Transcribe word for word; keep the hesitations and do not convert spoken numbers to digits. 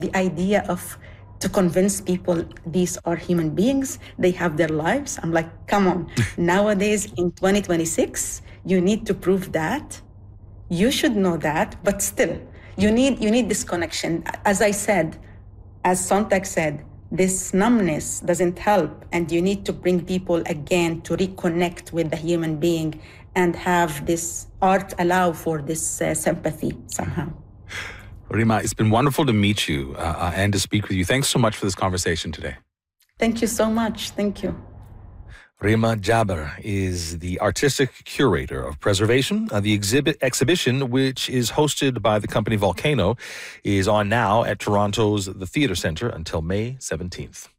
The idea of to convince people these are human beings, they have their lives. I'm like, come on. Nowadays, in twenty twenty-six, you need to prove that. You should know that, but still, you need you need this connection. As I said, as Sontag said, this numbness doesn't help, and you need to bring people again to reconnect with the human being and have this art allow for this uh, sympathy somehow. Rima, it's been wonderful to meet you uh, and to speak with you. Thanks so much for this conversation today. Thank you so much. Thank you. Rima Jaber is the artistic curator of preservation. Uh, the exhibit exhibition, which is hosted by the company Volcano, is on now at Toronto's The Theatre Centre until May seventeenth.